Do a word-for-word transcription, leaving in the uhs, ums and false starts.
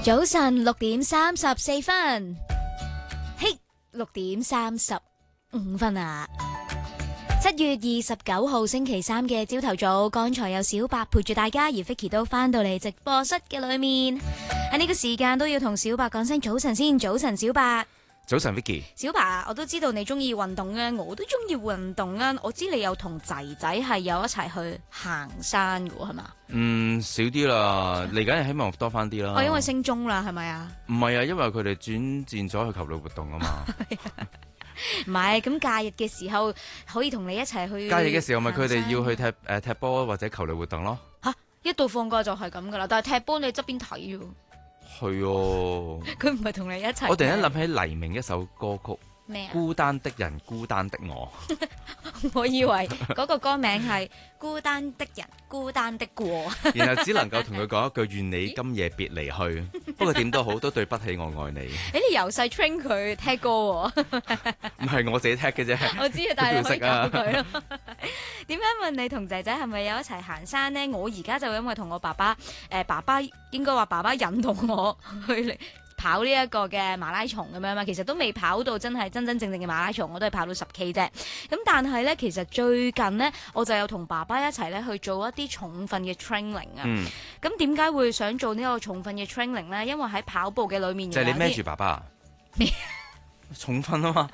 早晨六點三十四分，嘿，六點三十五分啊！七月二十九號星期三嘅朝頭早，剛才有小白陪住大家，而 Vicky 都翻到嚟直播室嘅裏面。喺呢個時間都要同小白講聲早晨先，早晨小白。 早晨 Vicky， 小白，我都知道你中意運動啊，我都中意運動啊。我知你有同仔仔係有一齊去行山嘅係嘛？ 嗯，少啲啦，嚟緊希望多翻啲啦。 哦，因為升中啦，係咪啊？ 唔係啊，因為佢哋轉戰咗去球類活動啊嘛。 唔係，咁假日嘅時候可以同你一齊去。 假日嘅時候咪佢哋要去踢誒、呃、踢波或者球類活動咯。 吓、啊，一到放假就係咁噶啦，但係踢波你側邊睇喎。 係哦， 佢唔係同你一齊。 我突然間諗起黎明一首歌曲。 咩啊？ 孤單的人，孤單的我。 我以為嗰個歌名係孤單的人，孤單的過。 然後只能夠同佢講一句願你今夜別離去。不過點都好，都對不起我愛你。 誒，你由細 train 佢聽歌喎？ 唔係我自己聽嘅啫。 我知啊，但係你可以教啊。 佢咯。點解問你同仔仔係咪有一齊行山呢？我而家就因為同我爸爸，誒、呃、爸爸應該話爸爸引導我去嚟跑呢一個嘅馬拉松咁樣嘛，其實都未跑到真係真真正正嘅馬拉松，我都係跑到十 K 啫。咁但係咧，其實最近呢，我就有同爸爸一齊咧去做一啲重訓嘅 training 啊。咁點解會想做呢個重訓嘅 training 咧？因為喺跑步嘅裏面， 就係你孭住爸爸。重訓啊嘛，